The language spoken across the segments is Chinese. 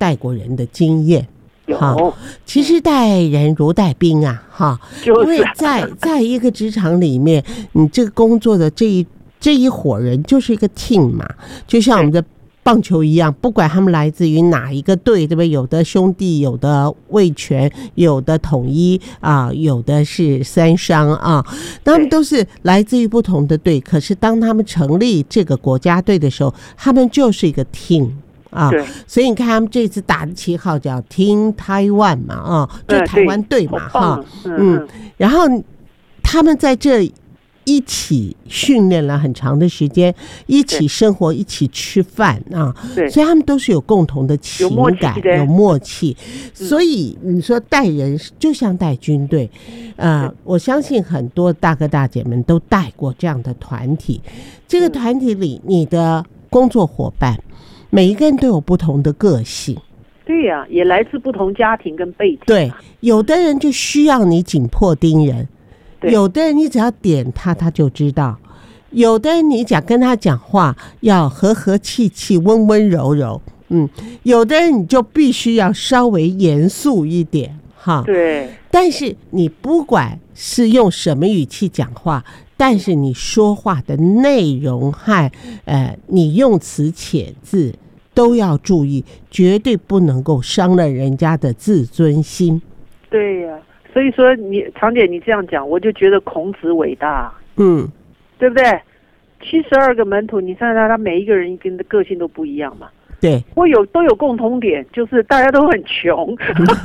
带过人的经验。 有， 其实带人如带兵啊，因为在一个职场里面，你这个工作的这一伙人就是一个 team 嘛，就像我们的棒球一样，不管他们来自于哪一个队，对不对？有的兄弟，有的卫权，有的统一啊，有的是三商啊，他们都是来自于不同的队。可是当他们成立这个国家队的时候，他们就是一个 team。所以你看他们这次打的旗号叫 Team Taiwan 嘛，就台湾队嘛，然后他们在这一起训练了很长的时间，一起生活，一起吃饭啊，所以他们都是有共同的情感，有默契。所以你说带人就像带军队，我相信很多大哥大姐们都带过这样的团体。这个团体里，你的工作伙伴。每一个人都有不同的个性， 对呀，也来自不同家庭跟背景。 对，有的人就需要你紧迫盯人，有的人你只要点他就知道，有的人你跟他讲话要和和气气、温温柔柔，有的人你就必须要稍微严肃一点， 对。 但是你不管是用什么语气讲话，但是你说话的内容和你用词遣字都要注意，绝对不能够伤了人家的自尊心。 对呀，所以说常姐你这样讲，我就觉得孔子伟大，对不对？72个门徒，你看他每一个人跟的个性都不一样嘛。 对， 都有共同点，就是大家都很穷，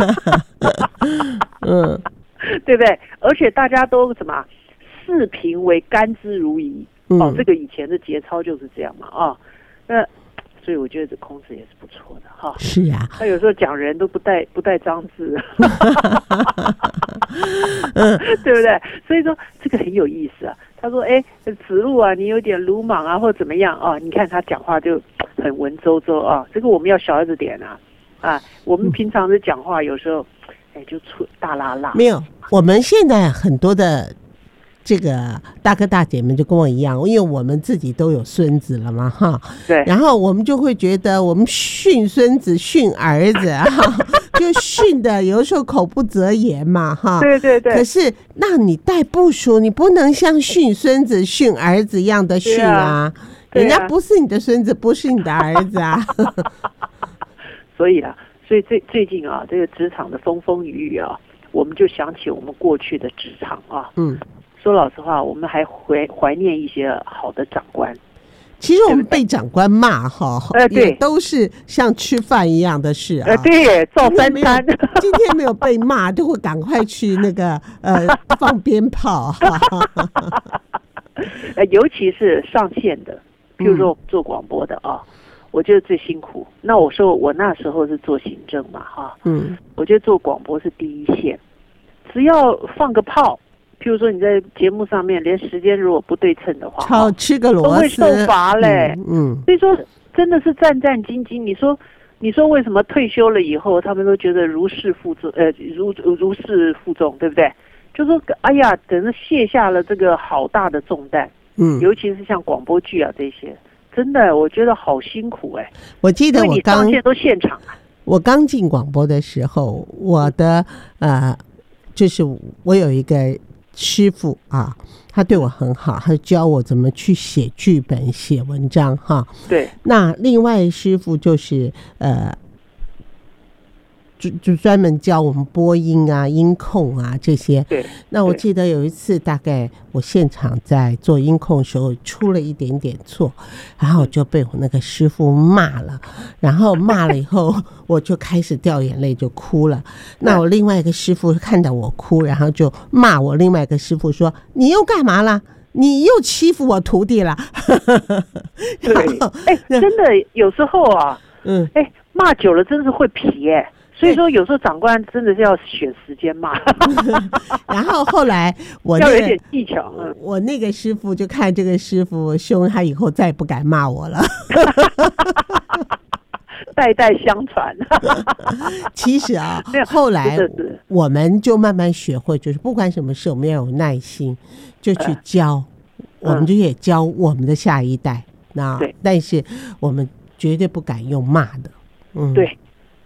对不对？而且大家都什么视贫为甘之如饴，这个以前的节操就是这样嘛，所以我觉得这孔子也是不错的哈。 是啊， 他有时候讲人都不带脏字，对不对？所以说这个很有意思啊。他说：“子路啊，你有点鲁莽啊，或怎么样啊？你看他讲话就很文绉绉啊。这个我们要小着点啊。我们平常的讲话有时候就大拉拉。 没有，我们现在很多的。”这个大哥大姐们就跟我一样，因为我们自己都有孙子了嘛， 对， 然后我们就会觉得我们训孙子、训儿子就训的有时候口不择言嘛， 对对对。 可是那你带部属，你不能像训孙子、训儿子一样的训啊，人家不是你的孙子，不是你的儿子啊。 所以最近啊，这个职场的风风雨雨啊，我们就想起我们过去的职场啊，说老实话，我们还怀念一些好的长官。 其实我们被长官骂也都是像吃饭一样的事啊。 对，照三餐。 今天没有被骂，就会赶快去那个放鞭炮。 尤其是上线的，譬如说做广播的啊，我觉得最辛苦。那我说我那时候是做行政嘛，我觉得做广播是第一线，只要放个炮。譬如说你在节目上面连时间如果不对称的话， 吃个螺丝都会受罚嘞。所以说真的是战战兢兢。你说为什么退休了以后，他们都觉得如释负重，如释负重，对不对？就说哎呀，等于卸下了这个好大的重担。尤其是像广播剧啊这些，真的我觉得好辛苦我记得你上线都现场啊。 我刚进广播的时候，我的就是我有一个师傅啊，他对我很好，他教我怎么去写剧本、写文章对。 那另外师傅就是就专门教我们播音啊、音控啊这些。 对。 那我记得有一次，大概我现场在做音控的时候出了一点点错，然后就被我那个师傅骂了，然后骂了以后我就开始掉眼泪，就哭了。那我另外一个师傅看到我哭，然后就骂我另外一个师傅说：“你又干嘛了？你又欺负我徒弟了。” 对，真的有时候啊，骂久了真是会皮所以说有时候长官真的是要选时间骂。 然后后来我要有点技巧。 我那个师傅就看这个师傅凶，他以后再也不敢骂我了。 代代相传。 其实啊，后来我们就慢慢学会，就是不管什么事，我们要有耐心，就去教，我们就也教我们的下一代。那但是我们绝对不敢用骂的。 对，